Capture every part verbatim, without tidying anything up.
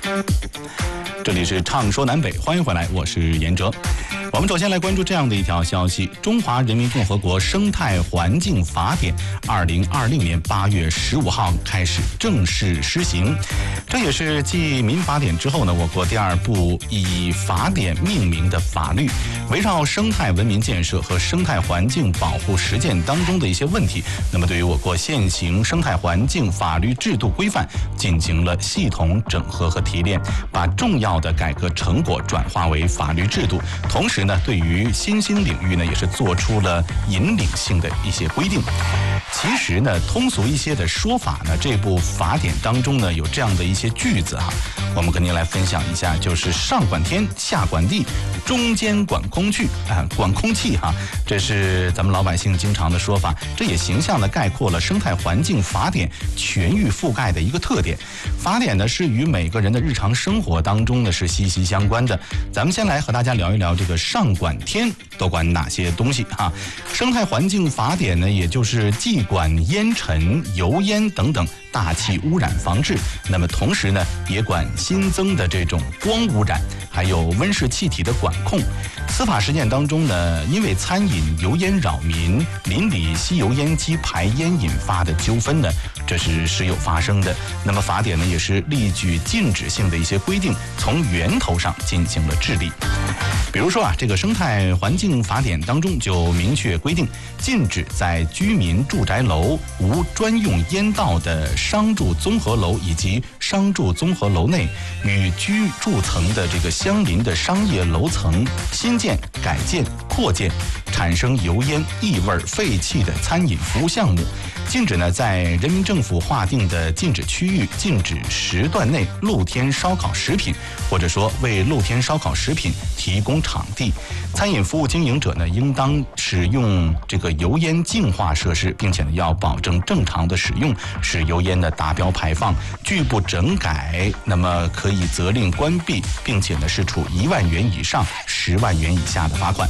这里是畅说南北，欢迎回来，我是严哲。我们首先来关注这样的一条消息：中华人民共和国生态环境法典二零二零年八月十五号开始正式施行。这也是继民法典之后呢，我国第二部以法典命名的法律，围绕生态文明建设和生态环境保护实践当中的一些问题，那么对于我国现行生态环境法律制度规范进行了系统整合和提炼，把重要的改革成果转化为法律制度，同时呢，对于新兴领域呢，也是做出了引领性的一些规定。其实呢，通俗一些的说法呢，这部法典当中呢，有这样的一些句子哈，我们跟您来分享一下，就是上管天，下管地，中间管空气啊，管空气哈，这是咱们老百姓经常的说法，这也形象的概括了生态环境法典全域覆盖的一个特点。法典呢，是与每个人的日常生活当中呢是息息相关的。咱们先来和大家聊一聊这个上管天都管哪些东西哈。生态环境法典呢，也就是既管烟尘、油烟等等大气污染防治，那么同时呢，也管新增的这种光污染，还有温室气体的管控。司法实践当中呢，因为餐饮油烟扰民、邻里吸油烟机排烟引发的纠纷呢，这是时有发生的。那么法典呢，也是例举禁止性的一些规定，从源头上进行了治理。比如说啊，这个生态环境法典当中就明确规定，禁止在居民住宅楼无专用烟道的商住综合楼以及商住综合楼内与居住层的这个相邻的商业楼层新建、改建、扩建产生油烟、异味、废气的餐饮服务项目。禁止呢，在人民政府划定的禁止区域、禁止时段内露天烧烤食品，或者说为露天烧烤食品提供场地。餐饮服务经营者呢，应当使用这个油烟净化设施，并且呢，要保证正常的使用，使油烟的达标排放。拒不整改，那么可以责令关闭，并且呢，是处一万元以上十万元以下的罚款。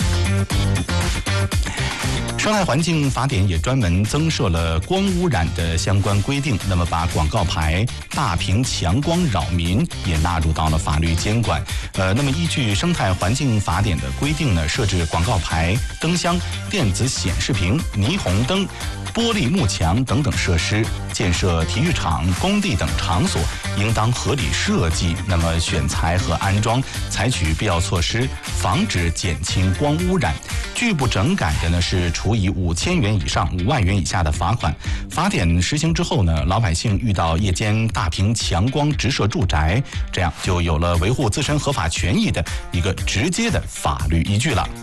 生态环境法典也专门增设了光污染的相关规定，那么把广告牌、大屏强光扰民也纳入到了法律监管。呃，那么依据生态环境法典的规定呢，设置广告牌、灯箱、电子显示屏、霓虹灯、玻璃幕墙等等设施，建设体育场、工地等场所，应当合理设计，那么选材和安装，采取必要措施，防止减轻光污染。拒不整改的呢，是处以五千元以上五万元以下的罚款。法典实行之后呢，老百姓遇到夜间大屏强光直射住宅，这样就有了维护自身合法权益的一个直接的法律依据了。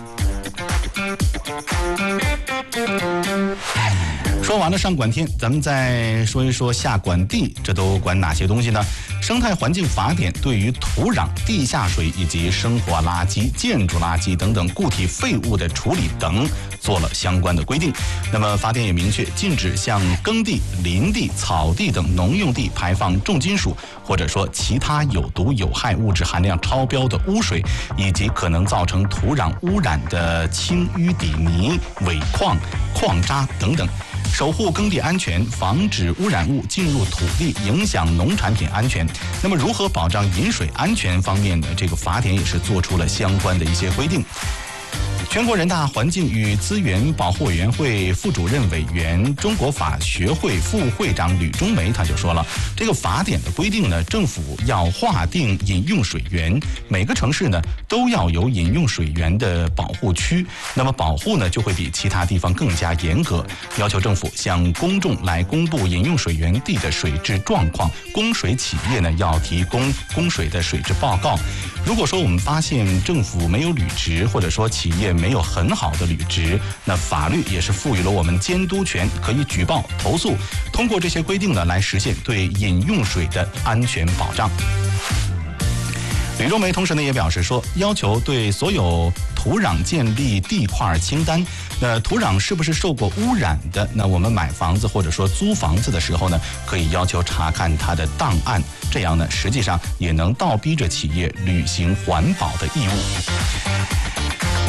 说完了上管天，咱们再说一说下管地，这都管哪些东西呢？生态环境法典对于土壤、地下水以及生活垃圾、建筑垃圾等等固体废物的处理等做了相关的规定。那么法典也明确禁止向耕地、林地、草地等农用地排放重金属或者说其他有毒有害物质含量超标的污水，以及可能造成土壤污染的轻淤底泥、伪矿、矿渣等等。守护耕地安全，防止污染物进入土地，影响农产品安全。那么如何保障饮水安全方面的这个法典也是做出了相关的一些规定。全国人大环境与资源保护委员会副主任委员、中国法学会副会长吕中梅他就说了，这个法典的规定呢，政府要划定饮用水源，每个城市呢都要有饮用水源的保护区，那么保护呢就会比其他地方更加严格，要求政府向公众来公布饮用水源地的水质状况，供水企业呢要提供供水的水质报告。如果说我们发现政府没有履职，或者说企业没有很好的履职，那法律也是赋予了我们监督权，可以举报投诉，通过这些规定呢来实现对饮用水的安全保障。吕中梅同时呢也表示说，要求对所有土壤建立地块清单，那土壤是不是受过污染的，那我们买房子或者说租房子的时候呢，可以要求查看它的档案，这样呢实际上也能倒逼着企业履行环保的义务。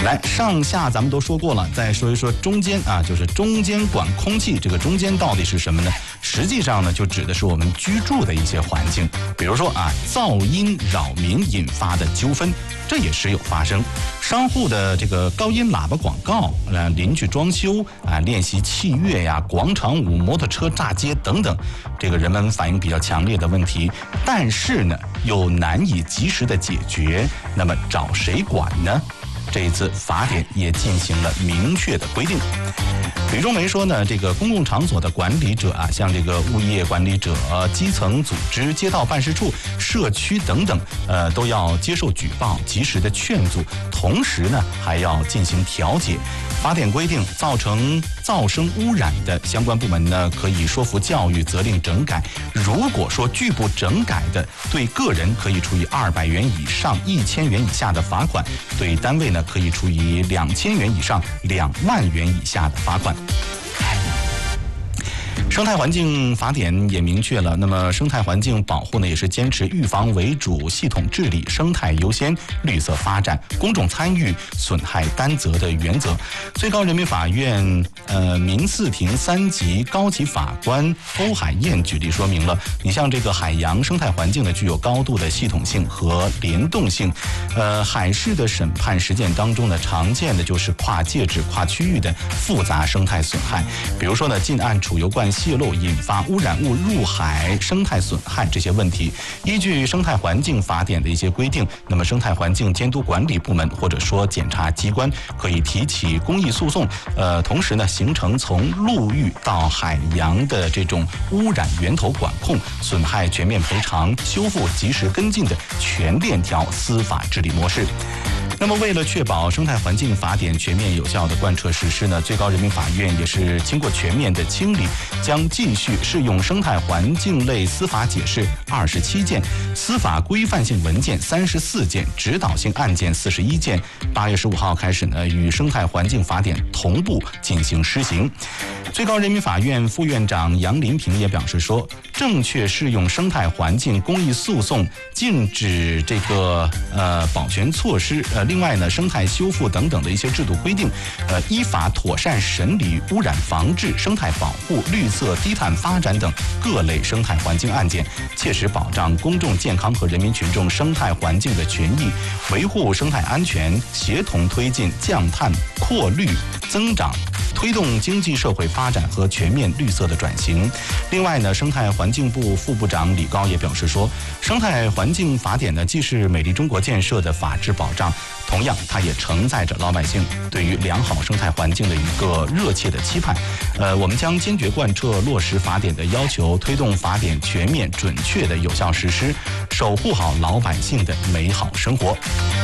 来，上下咱们都说过了，再说一说中间啊，就是中间管空气，这个中间到底是什么呢？实际上呢，就指的是我们居住的一些环境，比如说啊，噪音扰民引发的纠纷，这也时有发生。商户的这个高音喇叭广告，呃，邻居装修啊，练习器乐呀，广场舞、摩托车炸街等等，这个人们反应比较强烈的问题，但是呢，又难以及时的解决，那么找谁管呢？这一次法典也进行了明确的规定。吕仲梅说呢，这个公共场所的管理者啊，像这个物业管理者、基层组织、街道办事处、社区等等，呃，都要接受举报，及时的劝阻，同时呢，还要进行调解。法典规定，造成噪声污染的相关部门呢，可以说服教育，责令整改。如果说拒不整改的，对个人可以处以二百元以上一千元以下的罚款，对单位呢可以处以两千元以上两万元以下的罚款。生态环境法典也明确了，那么生态环境保护呢，也是坚持预防为主、系统治理、生态优先、绿色发展、公众参与、损害担责的原则。最高人民法院呃民四庭三级高级法官欧海燕举例说明了，你像这个海洋生态环境呢，具有高度的系统性和联动性。呃，海事的审判实践当中呢，常见的就是跨界质、跨区域的复杂生态损害，比如说呢，近岸储油罐泄漏引发污染物入海，生态损害这些问题。依据生态环境法典的一些规定，那么生态环境监督管理部门或者说检察机关可以提起公益诉讼，呃，同时呢，形成从陆域到海洋的这种污染源头管控、损害全面赔偿、修复及时跟进的全链条司法治理模式。那么，为了确保生态环境法典全面有效的贯彻实施呢，最高人民法院也是经过全面的清理，将继续适用生态环境类司法解释二十七件、司法规范性文件三十四件、指导性案件四十一件。八月十五号开始呢，与生态环境法典同步进行施行。最高人民法院副院长杨林平也表示说，正确适用生态环境公益诉讼、禁止这个呃保全措施，呃，另外呢，生态修复等等的一些制度规定，呃，依法妥善审理污染防治、生态保护、绿色低碳发展等各类生态环境案件，切实保障公众健康和人民群众生态环境的权益，维护生态安全，协同推进降碳、扩绿、增长，推动经济社会发展和全面绿色的转型。另外呢，生态环境部副部长李高也表示说，生态环境法典呢，既是美丽中国建设的法治保障，同样它也承载着老百姓对于良好生态环境的一个热切的期盼。呃，我们将坚决贯彻落实法典的要求，推动法典全面准确的有效实施，守护好老百姓的美好生活。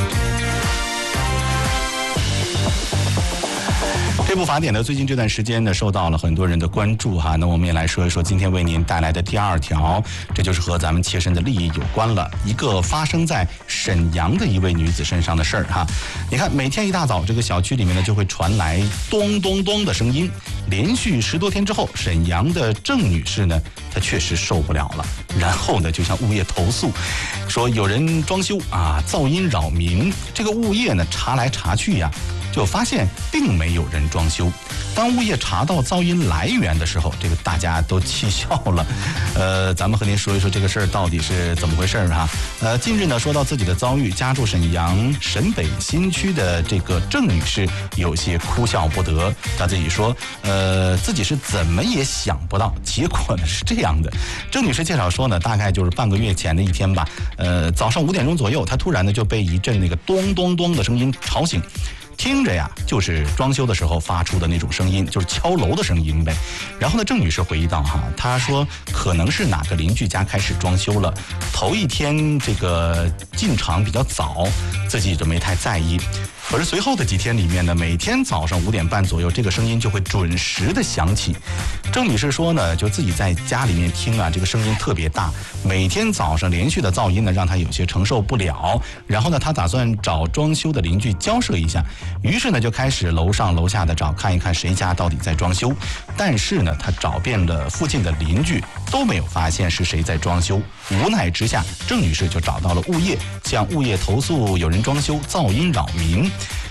这部法典呢，最近这段时间呢，受到了很多人的关注哈。那我们也来说一说今天为您带来的第二条，这就是和咱们切身的利益有关了。一个发生在沈阳的一位女子身上的事儿哈。你看，每天一大早，这个小区里面呢就会传来咚咚咚的声音。连续十多天之后，沈阳的郑女士呢，她确实受不了了，然后呢就向物业投诉，说有人装修啊，噪音扰民。这个物业呢查来查去呀，就发现并没有人装修。当物业查到噪音来源的时候，这个大家都气笑了。呃，咱们和您说一说这个事儿到底是怎么回事儿哈。呃，近日呢，说到自己的遭遇，家住沈阳沈北新区的这个郑女士有些哭笑不得。她自己说，呃，自己是怎么也想不到，结果呢是这样的。郑女士介绍说呢，大概就是半个月前的一天吧。呃，早上五点钟左右，她突然呢就被一阵那个咚咚咚的声音吵醒。听着呀，就是装修的时候发出的那种声音，就是敲楼的声音呗。然后呢，郑女士回忆到哈，她说可能是哪个邻居家开始装修了，头一天这个进场比较早，自己就没太在意。可是随后的几天里面呢，每天早上五点半左右，这个声音就会准时的响起。郑女士说呢，就自己在家里面听啊，这个声音特别大，每天早上连续的噪音呢，让她有些承受不了。然后呢，她打算找装修的邻居交涉一下，于是呢，就开始楼上楼下的找，看一看谁家到底在装修。但是呢，她找遍了附近的邻居，都没有发现是谁在装修。无奈之下，郑女士就找到了物业，向物业投诉有人装修，噪音扰民。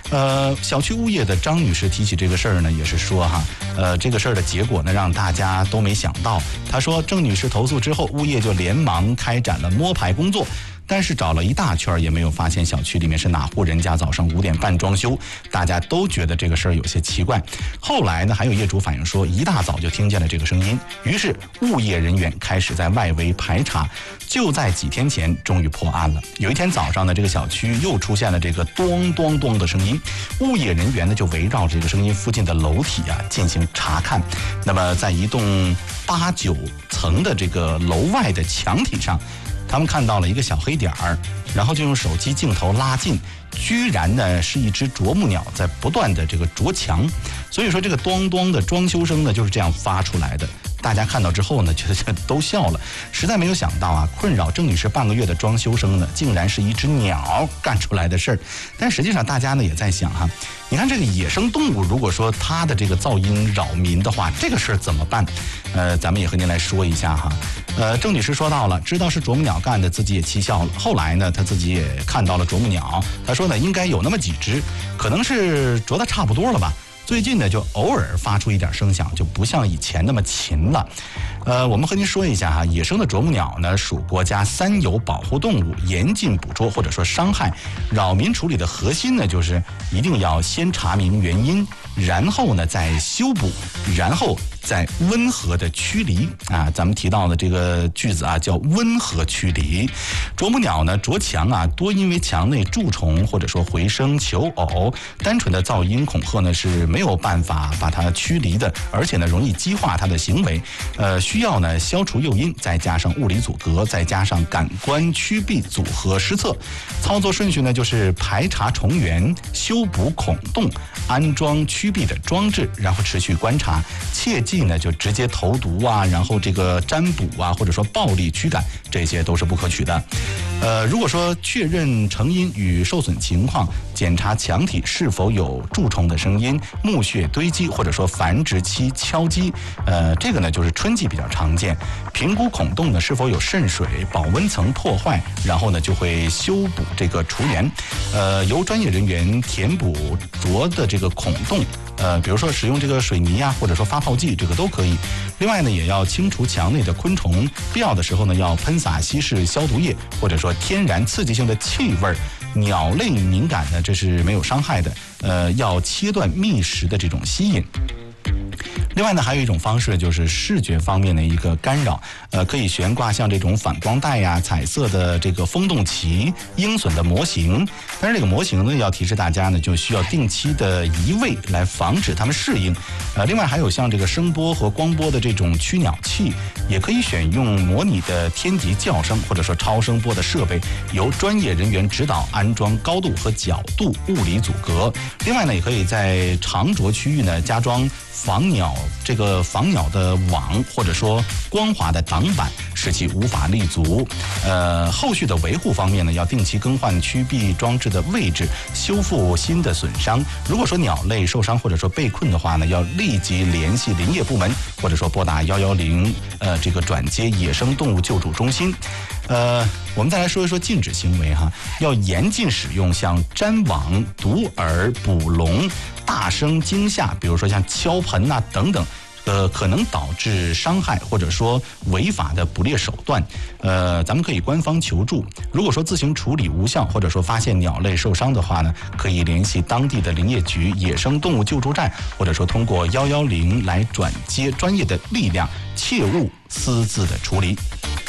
呃，小区物业的张女士提起这个事儿呢，也是说哈，呃，这个事儿的结果呢，让大家都没想到。她说，郑女士投诉之后，物业就连忙开展了摸排工作。但是找了一大圈也没有发现小区里面是哪户人家早上五点半装修，大家都觉得这个事儿有些奇怪。后来呢，还有业主反映说，一大早就听见了这个声音，于是物业人员开始在外围排查。就在几天前，终于破案了。有一天早上呢，这个小区又出现了这个咚咚咚的声音，物业人员呢就围绕这个声音附近的楼体啊进行查看。那么在一栋八九层的这个楼外的墙体上，他们看到了一个小黑点儿，然后就用手机镜头拉近，居然呢是一只啄木鸟在不断的这个啄墙。所以说这个咚咚的装修声呢就是这样发出来的。大家看到之后呢，觉得都笑了，实在没有想到啊，困扰郑女士半个月的装修声呢，竟然是一只鸟干出来的事儿。但实际上，大家呢也在想哈，你看这个野生动物，如果说它的这个噪音扰民的话，这个事儿怎么办？呃，咱们也和您来说一下哈。呃，郑女士说到了，知道是啄木鸟干的，自己也气笑了。后来呢，她自己也看到了啄木鸟，她说呢，应该有那么几只，可能是啄得差不多了吧。最近呢，就偶尔发出一点声响，就不像以前那么勤了。呃，我们和您说一下哈，野生的啄木鸟呢属国家三有保护动物，严禁捕捉或者说伤害。扰民处理的核心呢，就是一定要先查明原因，然后呢再修补，然后再温和的驱离啊。咱们提到的这个句子啊，叫温和驱离。啄木鸟呢啄墙啊，多因为墙内蛀虫或者说回声求偶，单纯的噪音恐吓呢是没有办法把它驱离的，而且呢容易激化它的行为。呃，需要呢消除诱因，再加上物理阻隔，再加上感官驱避组合施策。操作顺序呢就是排查虫源、修补孔洞、安装驱避的装置，然后持续观察，切忌呢就直接投毒啊，然后这个占卜啊，或者说暴力驱赶，这些都是不可取的。呃，如果说确认成因与受损情况，检查墙体是否有蛀虫的声音、木屑堆积或者说繁殖期敲击，呃，这个呢就是春季比较常见。评估孔洞呢是否有渗水、保温层破坏，然后呢就会修补这个除源，呃，由专业人员填补啄的这个孔洞。呃，比如说使用这个水泥啊，或者说发泡剂，这个都可以。另外呢，也要清除墙内的昆虫，必要的时候呢，要喷洒稀释消毒液，或者说天然刺激性的气味。鸟类敏感呢，这是没有伤害的。呃，要切断觅食的这种吸引。另外呢，还有一种方式就是视觉方面的一个干扰，呃，可以悬挂像这种反光带呀、彩色的这个风洞旗、鹰隼的模型。但是这个模型呢，要提示大家呢，就需要定期的移位来防止它们适应。呃，另外还有像这个声波和光波的这种驱鸟器，也可以选用模拟的天敌叫声或者说超声波的设备，由专业人员指导安装高度和角度物理阻隔。另外呢，也可以在长啄区域呢加装防鸟这个防鸟的网，或者说光滑的挡板，使其无法立足。呃，后续的维护方面呢，要定期更换驱避装置的位置，修复新的损伤。如果说鸟类受伤或者说被困的话呢，要立即联系林业部门，或者说拨打幺幺零，呃，这个转接野生动物救助中心。呃，我们再来说一说禁止行为哈，要严禁使用像粘网、堵耳、捕笼、大声惊吓，比如说像敲盆呐、啊、等等，呃，可能导致伤害或者说违法的捕猎手段。呃，咱们可以官方求助。如果说自行处理无效，或者说发现鸟类受伤的话呢，可以联系当地的林业局、野生动物救助站，或者说通过幺幺零来转接专业的力量，切勿私自的处理。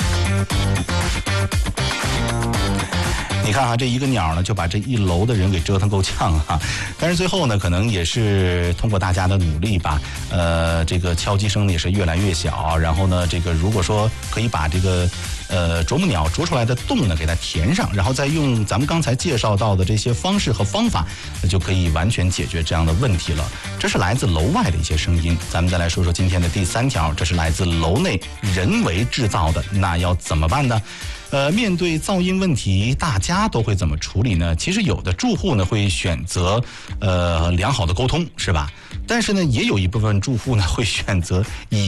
你看啊，这一个鸟呢，就把这一楼的人给折腾够呛啊！但是最后呢，可能也是通过大家的努力吧，呃，这个敲击声也是越来越小。然后呢，这个如果说可以把这个呃啄木鸟啄出来的洞呢给它填上，然后再用咱们刚才介绍到的这些方式和方法，那就可以完全解决这样的问题了。这是来自楼外的一些声音。咱们再来说说今天的第三条，这是来自楼内人为制造的，那要怎么办呢？呃，面对噪音问题，大家都会怎么处理呢？其实有的住户呢会选择呃良好的沟通，是吧？但是呢，也有一部分住户呢会选择以